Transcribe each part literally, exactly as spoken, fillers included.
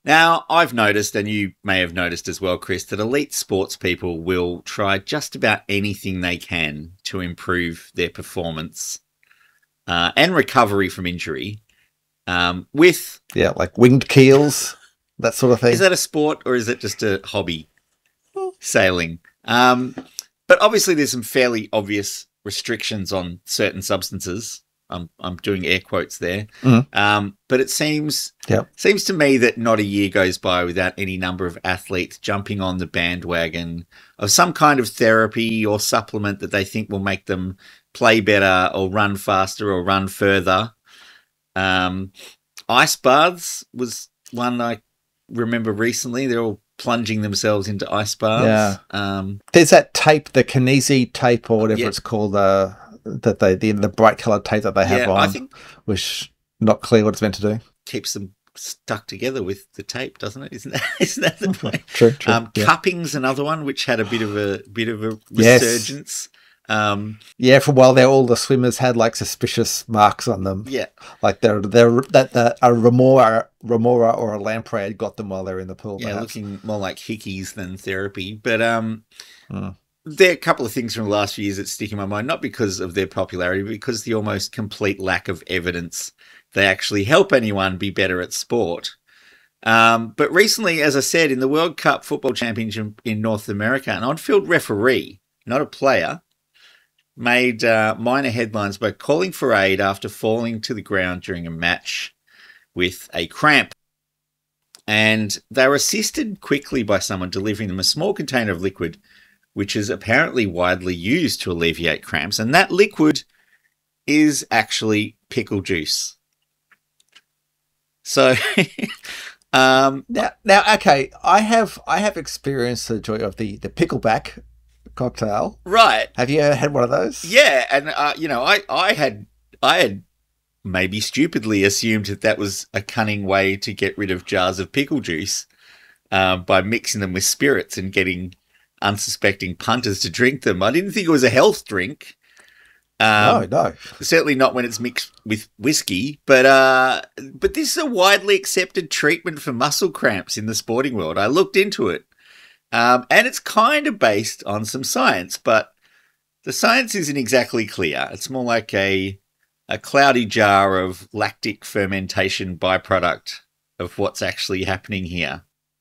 Now, I've noticed, and you may have noticed as well, Chris, that elite sports people will try just about anything they can to improve their performance uh, and recovery from injury. Um, with yeah, like winged keels, that sort of thing. Is that a sport or is it just a hobby? Sailing. Um, but obviously, there's some fairly obvious restrictions on certain substances. I'm I'm doing air quotes there. Mm. Um, but it seems yep. seems to me that not a year goes by without any number of athletes jumping on the bandwagon of some kind of therapy or supplement that they think will make them play better or run faster or run further. Um, ice baths was one I remember recently. They're all plunging themselves into ice baths. Yeah. Um, There's that tape, the Kinesi tape or whatever yeah. it's called, uh, that they the, the bright coloured tape that they have yeah, on, I think which not clear what it's meant to do. Keeps them stuck together with the tape, doesn't it? Isn't that, isn't that the point? True, true. Um, yeah. Cupping's another one which had a bit of a bit of a Yes. resurgence. Um, yeah, for a while there, all the swimmers had like suspicious marks on them. Yeah, like they're they're that the, a remora, remora or a lamprey had got them while they were in the pool. Yeah, perhaps. looking more like hickeys than therapy. But um, mm. there are a couple of things from the last few years that stick in my mind, not because of their popularity, but because the almost complete lack of evidence they actually help anyone be better at sport. Um, but recently, as I said, in the World Cup Football Championship in North America, an on-field referee, not a player, made uh, minor headlines by calling for aid after falling to the ground during a match with a cramp. And they were assisted quickly by someone delivering them a small container of liquid, which is apparently widely used to alleviate cramps. And that liquid is actually pickle juice. So... um, now, now, okay, I have I have experienced the joy of the, the pickleback cocktail. Right. Have you ever had one of those? Yeah, and uh, you know, I, I had I had maybe stupidly assumed that that was a cunning way to get rid of jars of pickle juice uh, by mixing them with spirits and getting unsuspecting punters to drink them. I didn't think it was a health drink. Um, no, no. Certainly not when it's mixed with whiskey. But uh, but this is a widely accepted treatment for muscle cramps in the sporting world. I looked into it. Um, and it's kind of based on some science, but the science isn't exactly clear. It's more like a a cloudy jar of lactic fermentation byproduct of what's actually happening here.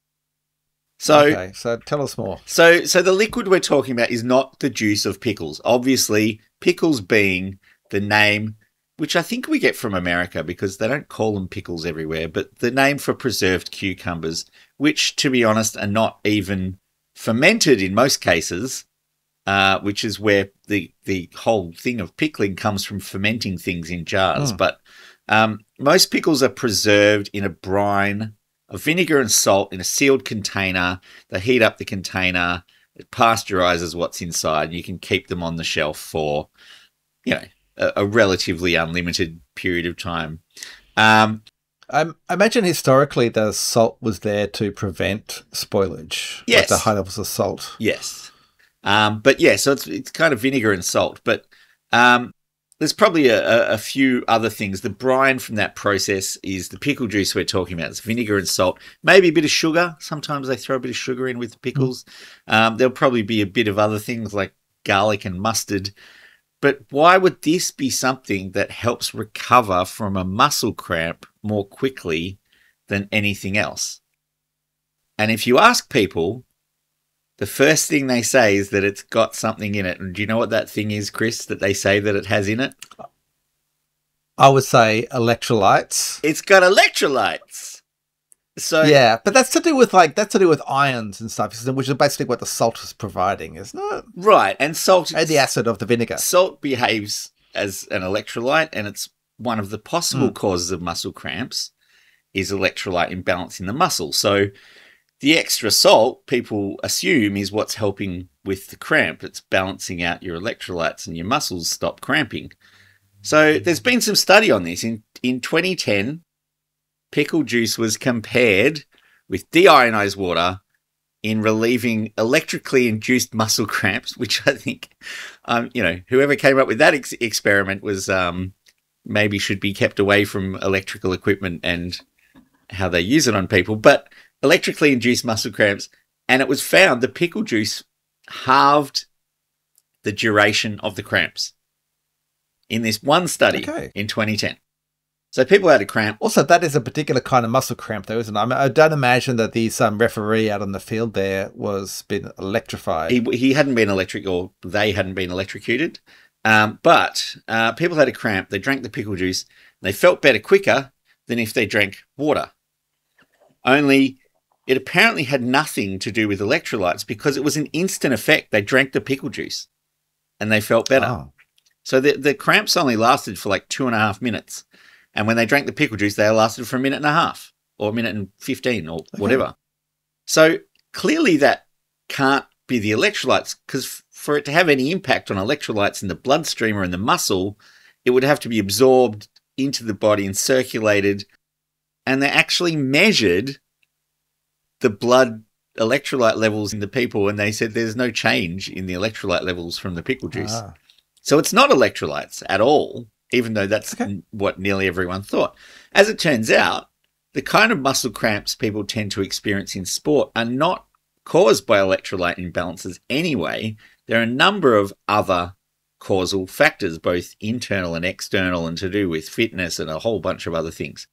So, okay, so tell us more. So, so the liquid we're talking about is not the juice of pickles. Obviously, pickles being the name, which I think we get from America because they don't call them pickles everywhere, but the name for preserved cucumbers, which, to be honest, are not even fermented in most cases, uh, which is where the the whole thing of pickling comes from, fermenting things in jars. Mm. But um, most pickles are preserved in a brine of vinegar and salt in a sealed container. They heat up the container. It pasteurizes what's inside. You can keep them on the shelf for, you know, a, a relatively unlimited period of time. Um, I imagine historically the salt was there to prevent spoilage. Yes. Like the high levels of salt. Yes. Um, but yeah, so it's it's kind of vinegar and salt. But um, there's probably a, a few other things. The brine from that process is the pickle juice we're talking about. It's vinegar and salt, maybe a bit of sugar. Sometimes they throw a bit of sugar in with the pickles. Mm. Um, there'll probably be a bit of other things like garlic and mustard. But why would this be something that helps recover from a muscle cramp more quickly than anything else? And if you ask people, the first thing they say is that it's got something in it. And do you know what that thing is, Chris, that they say that it has in it? I would say electrolytes. It's got electrolytes. So yeah, but that's to do with like that's to do with ions and stuff, which is basically what the salt is providing, isn't it? Right, and salt and the acid of the vinegar. Salt behaves as an electrolyte, and it's one of the possible mm. causes of muscle cramps is electrolyte imbalance in the muscle. So the extra salt, people assume, is what's helping with the cramp. It's balancing out your electrolytes and your muscles stop cramping. So there's been some study on this. In in twenty ten, pickle juice was compared with deionized water in relieving electrically induced muscle cramps, which I think, um, you know, whoever came up with that ex- experiment was um, maybe should be kept away from electrical equipment and how they use it on people, but electrically induced muscle cramps, and it was found the pickle juice halved the duration of the cramps in this one study Okay. in twenty ten. So people had a cramp. Also, that is a particular kind of muscle cramp, though, isn't it? I, mean, I don't imagine that the um, referee out on the field there was been electrified. He, he hadn't been electric, or they hadn't been electrocuted. Um, but uh, people had a cramp. They drank the pickle juice. And they felt better quicker than if they drank water. Only it apparently had nothing to do with electrolytes because it was an instant effect. They drank the pickle juice and they felt better. Oh. So the, the cramps only lasted for like two and a half minutes. And when they drank the pickle juice, they lasted for a minute and a half or a minute and fifteen or Okay. whatever. So clearly that can't be the electrolytes, because for it to have any impact on electrolytes in the bloodstream or in the muscle, it would have to be absorbed into the body and circulated. And they actually measured the blood electrolyte levels in the people, and they said there's no change in the electrolyte levels from the pickle juice. Ah. So it's not electrolytes at all, even though that's Okay. what nearly everyone thought. As it turns out, the kind of muscle cramps people tend to experience in sport are not caused by electrolyte imbalances anyway. There are a number of other causal factors, both internal and external, and to do with fitness and a whole bunch of other things.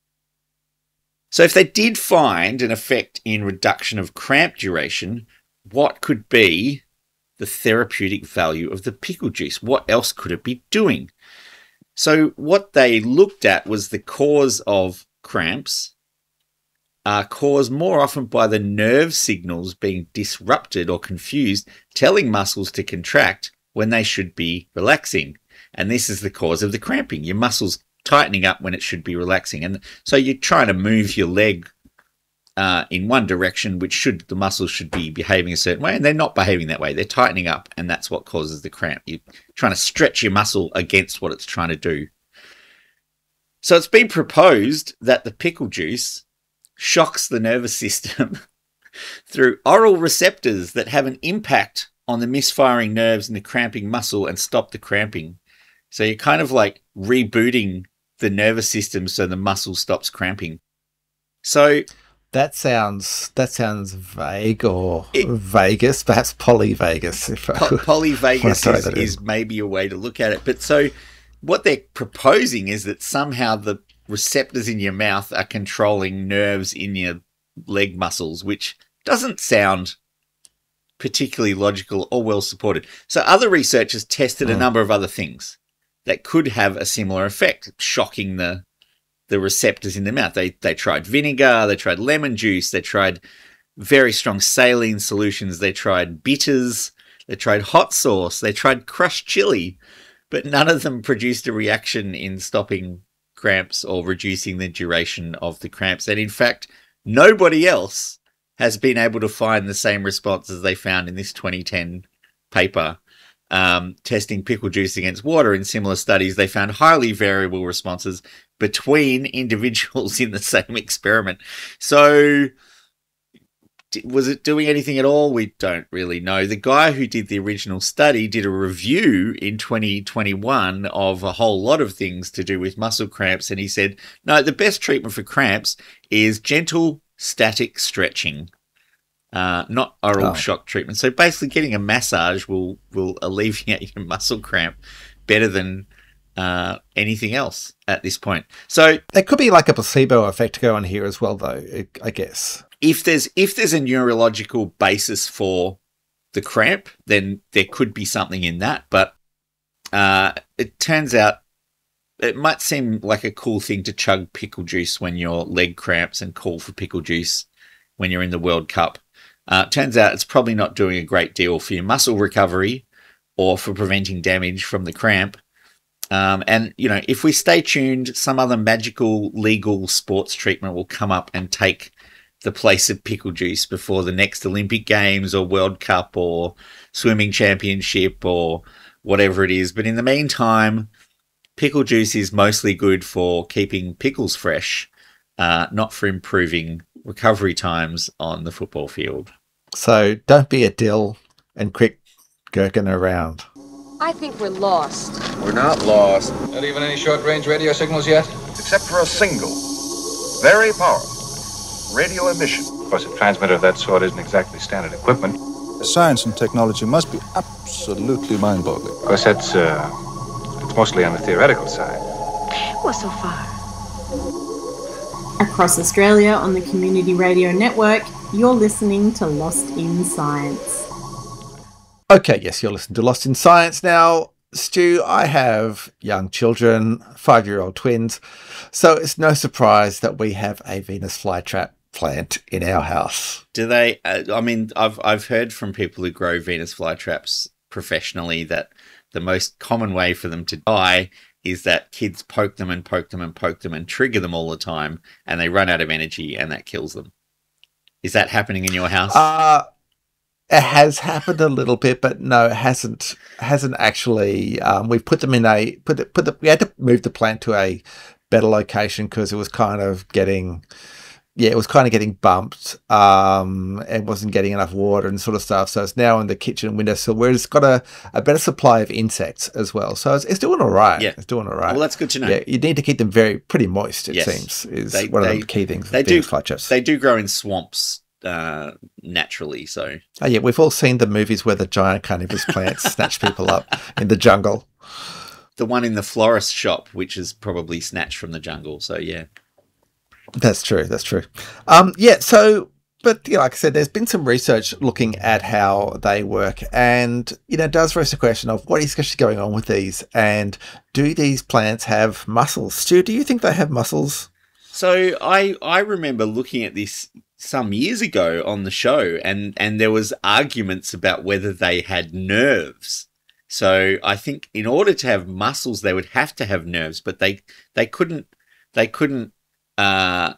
So if they did find an effect in reduction of cramp duration, what could be the therapeutic value of the pickle juice? What else could it be doing? So what they looked at was the cause of cramps are caused more often by the nerve signals being disrupted or confused, telling muscles to contract when they should be relaxing. And this is the cause of the cramping. Your muscles tightening up when it should be relaxing. And so you're trying to move your leg uh, in one direction, which should the muscles should be behaving a certain way, and they're not behaving that way. They're tightening up, and that's what causes the cramp. You're trying to stretch your muscle against what it's trying to do. So it's been proposed that the pickle juice shocks the nervous system through oral receptors that have an impact on the misfiring nerves in the cramping muscle and stop the cramping. So you're kind of like rebooting the nervous system so the muscle stops cramping. So That sounds that sounds vague or It- Vegas, perhaps polyvagus. If I po- wanna polyvagus throw is, that in. is maybe a way to look at it. But so what they're proposing is that somehow the receptors in your mouth are controlling nerves in your leg muscles, which doesn't sound particularly logical or well supported. So other researchers tested a Mm. number of other things that could have a similar effect, shocking the the receptors in the mouth. They they tried vinegar, they tried lemon juice, they tried very strong saline solutions, they tried bitters, they tried hot sauce, they tried crushed chili, but none of them produced a reaction in stopping cramps or reducing the duration of the cramps. And in fact, nobody else has been able to find the same response as they found in this twenty ten paper. Um, testing pickle juice against water in similar studies, they found highly variable responses between individuals in the same experiment. So d- was it doing anything at all? We don't really know. The guy who did the original study did a review in twenty twenty-one of a whole lot of things to do with muscle cramps, and he said, no, the best treatment for cramps is gentle static stretching. Uh, not oral Oh. shock treatment. So basically getting a massage will, will alleviate your muscle cramp better than uh, anything else at this point. So There could be like a placebo effect going here as well, though, I guess. if there's if there's a neurological basis for the cramp, then there could be something in that. But uh, it turns out it might seem like a cool thing to chug pickle juice when your leg cramps and call for pickle juice when you're in the World Cup. Uh, turns out it's probably not doing a great deal for your muscle recovery or for preventing damage from the cramp. Um, and, you know, if we stay tuned, some other magical legal sports treatment will come up and take the place of pickle juice before the next Olympic Games or World Cup or swimming championship or whatever it is. But in the meantime, pickle juice is mostly good for keeping pickles fresh, uh, not for improving recovery times on the football field. So don't be a dill and quit gurking around. I think we're lost. We're not lost. Not even any short-range radio signals yet? Except for a single, very powerful, radio emission. Of course, a transmitter of that sort isn't exactly standard equipment. Science and technology must be absolutely mind-boggling. Of course, that's, uh, it's mostly on the theoretical side. Well, so far. Across Australia on the Community Radio Network, you're listening to Lost in Science. Okay, yes, you're listening to Lost in Science. Now, Stu, I have young children, five-year-old twins, so it's no surprise that we have a Venus flytrap plant in our house. Do they? Uh, I mean, I've I've heard from people who grow Venus flytraps professionally that the most common way for them to die is that kids poke them and poke them and poke them and trigger them all the time, and they run out of energy, and that kills them. Is that happening in your house? Uh, it has happened a little bit, but no, it hasn't. Hasn't actually. Um, we've put them in a put the, put the. We had to move the plant to a better location because it was kind of getting. Yeah, it was kind of getting bumped. Um, it wasn't getting enough water and sort of stuff. So it's now in the kitchen windowsill where it's got a, a better supply of insects as well. So it's, it's doing all right. Yeah. It's doing all right. Well, that's good to know. Yeah, you need to keep them very pretty moist, it Yes. seems, is They- one they- of the key things. They with do. Venus flytraps. They do grow in swamps uh, naturally. So Oh, yeah, we've all seen the movies where the giant carnivorous plants snatch people up in the jungle. the one in the florist shop, which is probably snatched from the jungle. So yeah. That's true. That's true. Um, yeah. So, but yeah, like I said, there's been some research looking at how they work, and you know, it does raise the question of what is actually going on with these, and do these plants have muscles? Stu, do you think they have muscles? So I I remember looking at this some years ago on the show, and and there was arguments about whether they had nerves. So I think in order to have muscles, they would have to have nerves, but they they couldn't they couldn't uh,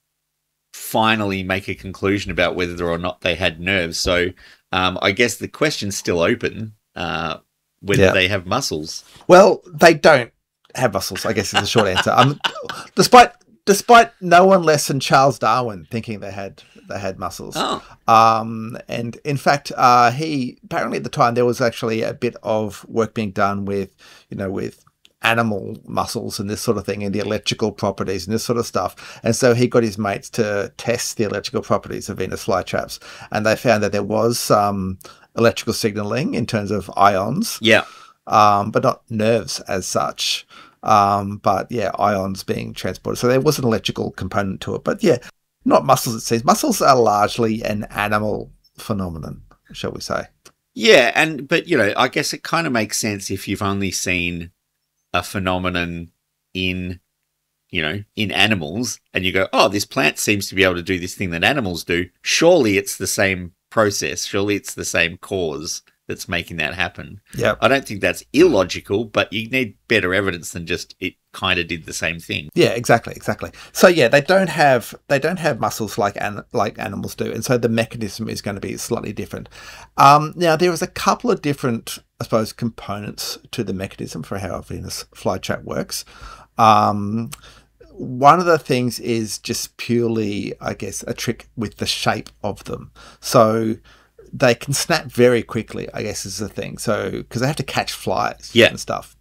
finally make a conclusion about whether or not they had nerves. So um, I guess the question's still open uh, whether Yeah. they have muscles. Well, they don't have muscles, I guess is the short answer. Um, despite despite no one less than Charles Darwin thinking they had they had muscles. Oh, Um, and in fact, uh, he apparently at the time there was actually a bit of work being done with, you know, with animal muscles and this sort of thing, and the electrical properties and this sort of stuff. And so he got his mates to test the electrical properties of Venus flytraps, and they found that there was some electrical signaling in terms of ions, yeah. um, but not nerves as such. Um, but yeah, ions being transported. So there was an electrical component to it. But yeah, not muscles, it seems. Muscles are largely an animal phenomenon, shall we say. Yeah, and but you know, I guess it kind of makes sense if you've only seen a phenomenon in, you know, in animals, and you go, oh, this plant seems to be able to do this thing that animals do. Surely it's the same process. Surely it's the same cause that's making that happen. Yeah. I don't think that's illogical, but you need better evidence than just it kind of did the same thing. Yeah, exactly, exactly. So yeah, they don't have they don't have muscles like an, like animals do, and so the mechanism is going to be slightly different. Um, now there is a couple of different, I suppose, components to the mechanism for how a Venus flytrap works. Um, one of the things is just purely, I guess, a trick with the shape of them. So they can snap very quickly, I guess is the thing. So because they have to catch flies Yeah. and stuff.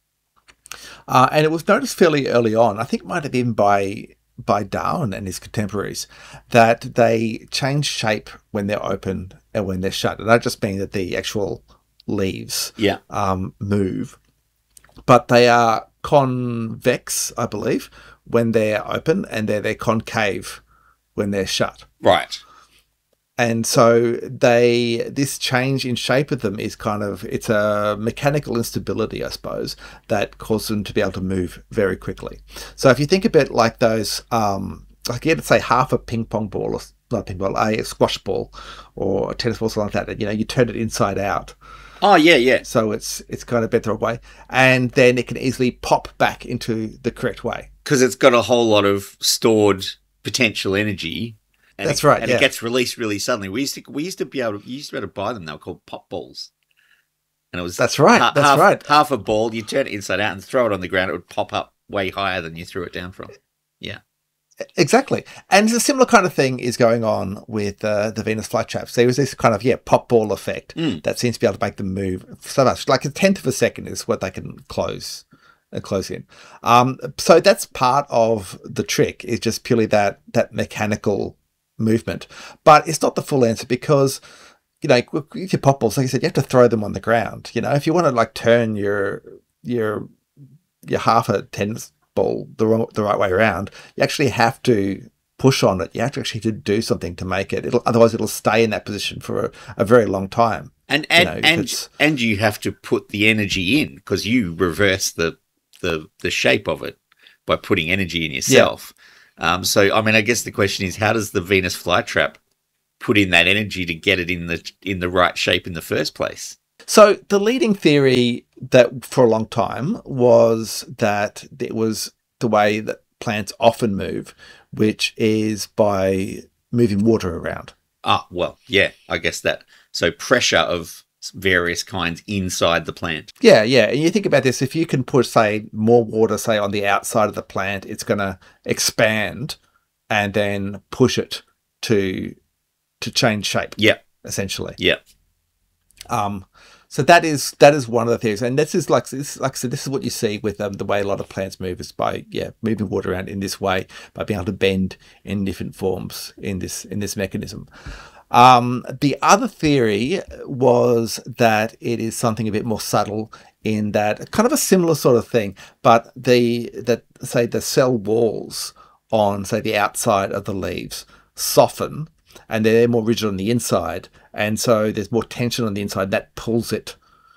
Uh, and it was noticed fairly early on, I think it might have been by by Darwin and his contemporaries, that they change shape when they're open and when they're shut. And I just mean that the actual leaves Yeah. um, move, but they are convex, I believe, when they're open, and they're, they're concave when they're shut. Right. And so they, this change in shape of them is kind of, it's a mechanical instability, I suppose, that causes them to be able to move very quickly. So if you think a bit like those, um, like you had to say half a ping pong ball, or not a ping pong, a squash ball or a tennis ball, something like that, you know, you turn it inside out. Oh, yeah, yeah. So it's, it's kind of better way. And then it can easily pop back into the correct way. Because it's got a whole lot of stored potential energy. And That's it, right, And yeah. it gets released really suddenly. We used to we used to be able to you used to be able to buy them. They were called pop balls. And it was That's right, ha- that's half, right. half a ball. You turn it inside out and throw it on the ground. It would pop up way higher than you threw it down from. Yeah. Exactly. And a similar kind of thing is going on with uh, the Venus flytraps. There was this kind of, yeah, pop ball effect Mm. that seems to be able to make them move so much. Like a tenth of a second is what they can close uh, close in. Um, so that's part of the trick, is just purely that that mechanical movement. But it's not the full answer because, you know, with your pop balls, like I said, you have to throw them on the ground. You know, if you want to like turn your your your half a tennis ball the wrong, the right way around, you actually have to push on it. You have to actually to do something to make it. It'll, otherwise, it'll stay in that position for a, a very long time. And and you know, and, and you have to put the energy in because you reverse the, the the shape of it by putting energy in yourself. Yeah. Um, so, I mean, I guess the question is, how does the Venus flytrap put in that energy to get it in the in the right shape in the first place? So the leading theory that for a long time was that it was the way that plants often move, which is by moving water around. Ah, well, yeah, I guess that. So pressure of various kinds inside the plant. Yeah, yeah. And you think about this, if you can put, say, more water, say, on the outside of the plant, it's going to expand and then push it to to change shape. Yeah. Essentially. Yeah. Um, so that is that is one of the things, and this is like this, like I said, this is what you see with um, the way a lot of plants move is by yeah moving water around in this way, by being able to bend in different forms in this in this mechanism. Um, the other theory was that it is something a bit more subtle in that kind of a similar sort of thing, but the that say the cell walls on say the outside of the leaves soften. And they're more rigid on the inside, and so there's more tension on the inside that pulls it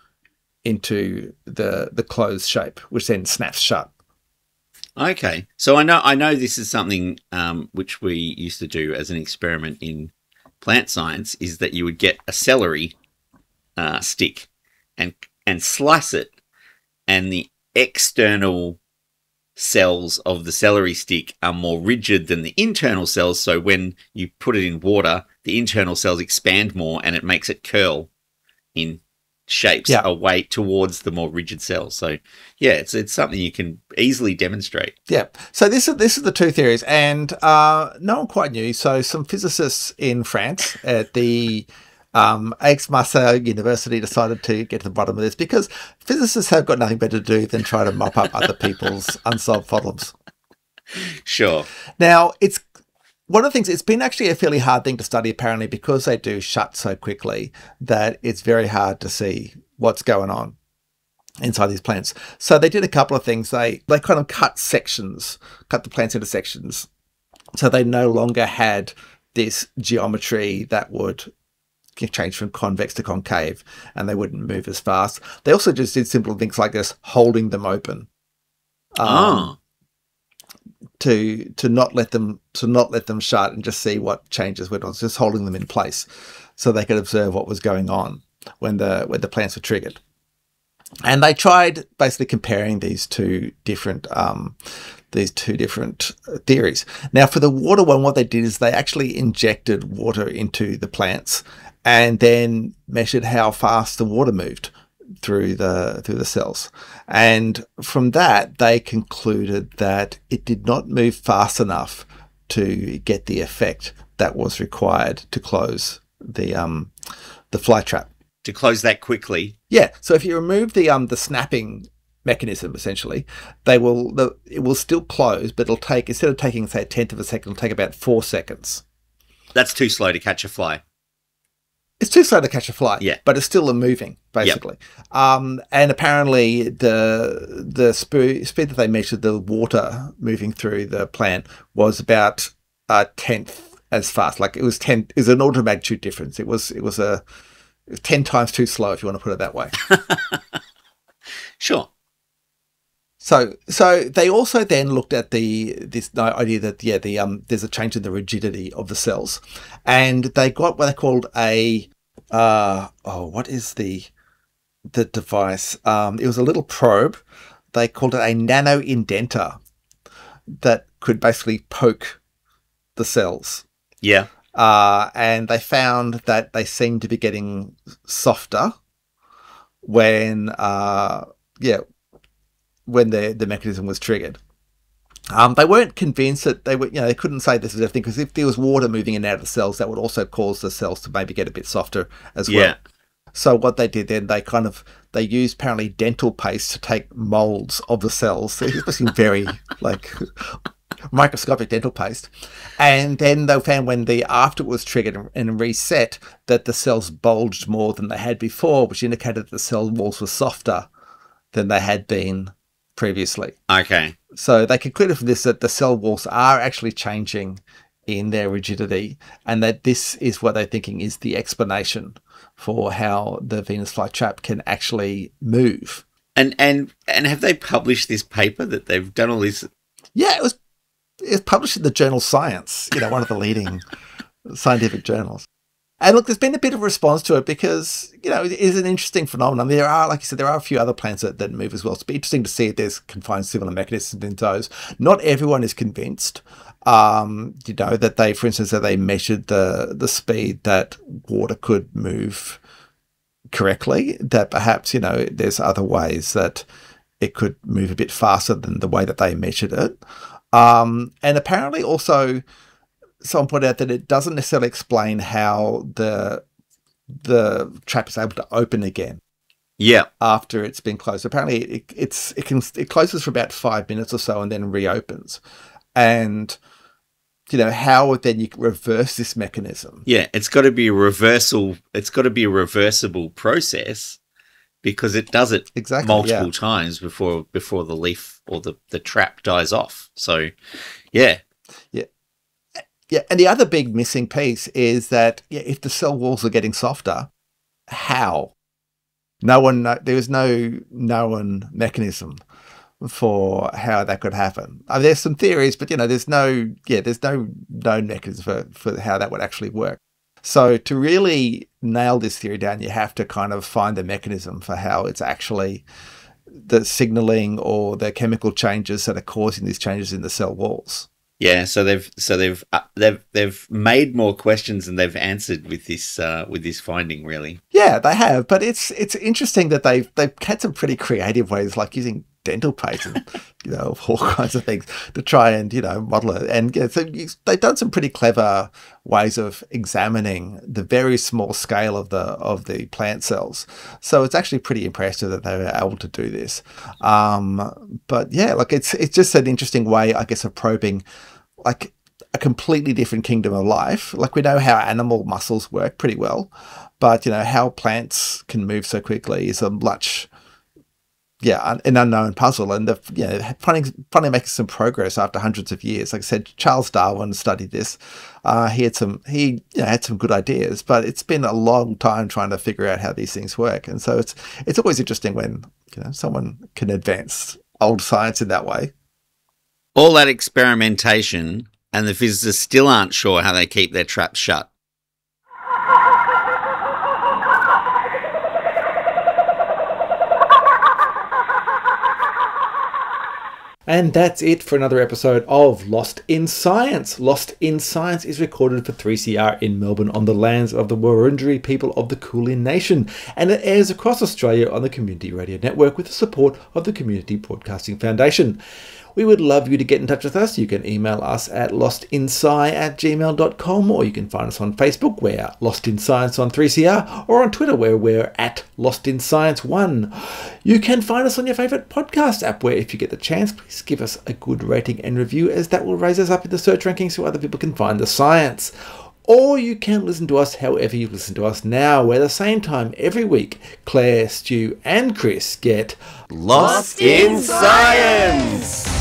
into the the closed shape, which then snaps shut. Okay, so I know I know this is something um, which we used to do as an experiment in plant science. Is that you would get a celery uh, stick and and slice it, and the external cells of the celery stick are more rigid than the internal cells, so when you put it in water, the internal cells expand more and it makes it curl in shapes yeah. away towards the more rigid cells. So yeah, it's it's something you can easily demonstrate. Yeah. So this is this is the two theories, and uh, no one quite knew. So some physicists in France at the Um, Aix-Marseille University decided to get to the bottom of this because physicists have got nothing better to do than try to mop up other people's unsolved problems. Sure. Now, it's one of the things, it's been actually a fairly hard thing to study apparently because they do shut so quickly that it's very hard to see what's going on inside these plants. So they did a couple of things. They, they kind of cut sections, cut the plants into sections. So they no longer had this geometry that would change from convex to concave, and they wouldn't move as fast. They also just did simple things like this, holding them open, um, oh. to to not let them to not let them shut and just see what changes went on. Just holding them in place so they could observe what was going on when the when the plants were triggered. And they tried basically comparing these two different um, these two different theories. Now, for the water one, what they did is they actually injected water into the plants and then measured how fast the water moved through the through the cells. And from that, they concluded that it did not move fast enough to get the effect that was required to close the um, the fly trap. To close that quickly. Yeah. So if you remove the um the snapping mechanism, essentially, they will the, it will still close, but it'll take, instead of taking say a tenth of a second, it'll take about four seconds. That's too slow to catch a fly. It's too slow to catch a fly, yeah, but it's still moving, basically. Yep. Um, and apparently the the sp- speed that they measured the water moving through the plant was about a tenth as fast. Like it was ten, it was an order of magnitude difference. It was it was a it was ten times too slow, if you want to put it that way. Sure. So, so they also then looked at the this idea that yeah, the um, there's a change in the rigidity of the cells, and they got what they called a uh, oh, what is the the device? Um, it was a little probe. They called it a nano indenter that could basically poke the cells. Yeah. Uh, and they found that they seemed to be getting softer when uh, yeah. when the, the mechanism was triggered. Um, they weren't convinced that they were, you know, they couldn't say this is everything, because if there was water moving in and out of the cells, that would also cause the cells to maybe get a bit softer as well. Yeah. So what they did then, they kind of, they used apparently dental paste to take molds of the cells. So it was very like microscopic dental paste. And then they found when the after was triggered and reset that the cells bulged more than they had before, which indicated that the cell walls were softer than they had been previously. Okay. So they concluded from this that the cell walls are actually changing in their rigidity, and that this is what they're thinking is the explanation for how the Venus flytrap can actually move. And and and have they published this paper that they've done all this? Yeah, it was it was published in the journal Science, you know, one of the leading scientific journals. And look, there's been a bit of a response to it because, you know, it is an interesting phenomenon. There are, like you said, there are a few other plants that, that move as well. It's be interesting to see if there's confined similar mechanisms in those. Not everyone is convinced, um, you know, that they, for instance, that they measured the the speed that water could move correctly, that perhaps, you know, there's other ways that it could move a bit faster than the way that they measured it. Um, and apparently also, someone pointed out that it doesn't necessarily explain how the the trap is able to open again. Yeah. After it's been closed. Apparently it, it's it can it closes for about five minutes or so and then reopens. And you know, how then you can reverse this mechanism. Yeah, it's got to be a reversal. It's got to be a reversible process because it does it exactly, multiple yeah. times before before the leaf or the, the trap dies off. So, yeah. Yeah. Yeah, and the other big missing piece is that yeah, if the cell walls are getting softer, how? No one, there is no known mechanism for how that could happen. I mean, there's some theories, but you know, there's no, yeah, there's no known mechanism for, for how that would actually work. So to really nail this theory down, you have to kind of find the mechanism for how it's actually the signaling or the chemical changes that are causing these changes in the cell walls. Yeah, so they've so they've uh, they've they've made more questions than they've answered with this uh, with this finding, really. Yeah, they have, but it's it's interesting that they've they've had some pretty creative ways, like using dental paste and you know all kinds of things to try and you know model it. And yeah, so they've done some pretty clever ways of examining the very small scale of the of the plant cells. So it's actually pretty impressive that they were able to do this. Um, but yeah, like it's it's just an interesting way, I guess, of probing like a completely different kingdom of life. Like we know how animal muscles work pretty well, but you know how plants can move so quickly is a much, yeah, an unknown puzzle. And the, you know, finally, finally making some progress after hundreds of years. Like I said, Charles Darwin studied this. Uh, he had some, he you know, had some good ideas, but it's been a long time trying to figure out how these things work. And so it's it's always interesting when you know someone can advance old science in that way. All that experimentation, and the physicists still aren't sure how they keep their traps shut. And that's it for another episode of Lost in Science. Lost in Science is recorded for three C R in Melbourne on the lands of the Wurundjeri people of the Kulin Nation, and it airs across Australia on the Community Radio Network with the support of the Community Broadcasting Foundation. We would love you to get in touch with us. You can email us at lostinsci at gmail dot com, or you can find us on Facebook, we're Lost in Science on three C R, or on Twitter, where we're at Lost in Science one. You can find us on your favourite podcast app, where if you get the chance, please give us a good rating and review, as that will raise us up in the search rankings so other people can find the science. Or you can listen to us however you listen to us now, where at the same time every week, Claire, Stu and Chris get Lost in Science!